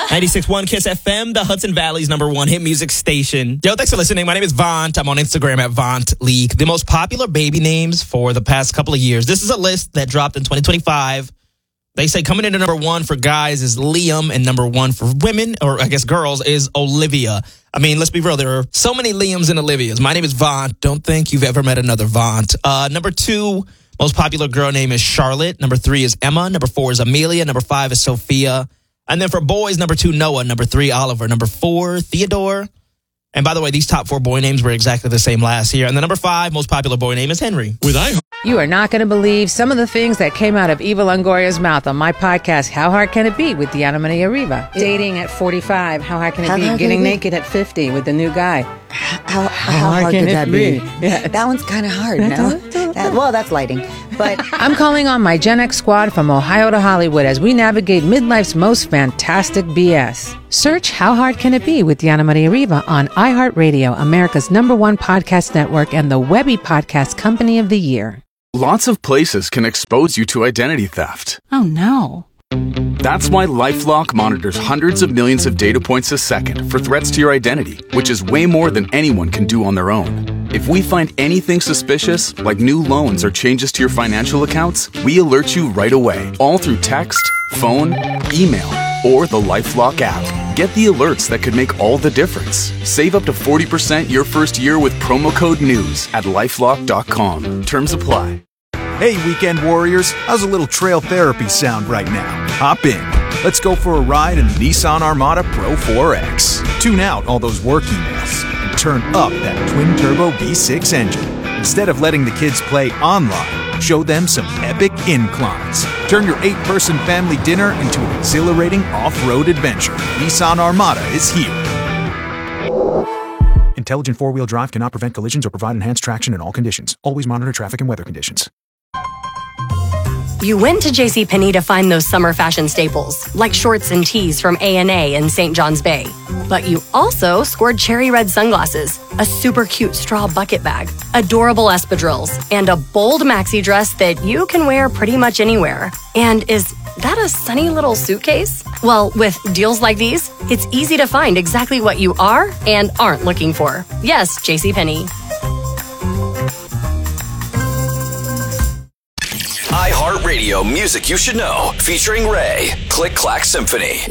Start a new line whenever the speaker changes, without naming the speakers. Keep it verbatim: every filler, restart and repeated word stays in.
ninety-six point one Kiss F M, the Hudson Valley's number one hit music station. Yo, thanks for listening. My name is Vaunt. I'm on Instagram at Vaunt League. The most popular baby names for the past couple of years. This is a list that dropped in twenty twenty-five. They say coming into number one for guys is Liam, and number one for women, or I guess girls, is Olivia. I mean, let's be real. There are so many Liams and Olivias. My name is Vaunt. Don't think you've ever met another Vaunt. Uh, number two, most popular girl name is Charlotte. Number three is Emma. Number four is Amelia. Number five is Sophia. And then for boys, number two, Noah. Number three, Oliver. Number four, Theodore. And by the way, these top four boy names were exactly the same last year. And the number five most popular boy name is Henry.
With I.
You are not going to believe some of the things that came out of Eva Longoria's mouth on my podcast, How Hard Can It Be, with Diana Maria Riva. Dating at forty-five, how hard can it
How
be?
hard
Getting
can it be?
naked at fifty with the new guy.
How, how, how hard,
can
could
it
that be?
be? Yeah.
That one's kind of hard, no? That, well, that's lighting. But
I'm calling on my Gen X squad from Ohio to Hollywood as we navigate midlife's most fantastic B S. Search How Hard Can It Be with Diana Maria Riva on iHeartRadio, America's number one podcast network and the Webby Podcast Company of the Year.
Lots of places can expose you to identity theft.
Oh, no.
That's why LifeLock monitors hundreds of millions of data points a second for threats to your identity, which is way more than anyone can do on their own. If we find anything suspicious, like new loans or changes to your financial accounts, we alert you right away, all through text, phone, email, or the LifeLock app. Get the alerts that could make all the difference. Save up to forty percent your first year with promo code NEWS at lifelock dot com. Terms apply.
Hey, weekend warriors, how's a little trail therapy sound right now? Hop in. Let's go for a ride in the Nissan Armada Pro four X. Tune out all those work emails and turn up that twin-turbo V six engine. Instead of letting the kids play online, show them some epic inclines. Turn your eight-person family dinner into an exhilarating off-road adventure. Nissan Armada is here. Intelligent four-wheel drive cannot prevent collisions or provide enhanced traction in all conditions. Always monitor traffic and weather conditions.
You went to JCPenney to find those summer fashion staples, like shorts and tees from A and A in Saint John's Bay. But you also scored cherry red sunglasses, a super cute straw bucket bag, adorable espadrilles, and a bold maxi dress that you can wear pretty much anywhere. And is that a sunny little suitcase? Well, with deals like these, it's easy to find exactly what you are and aren't looking for. Yes, JCPenney.
iHeartRadio Music You Should Know, featuring Ray. Click Clack Symphony.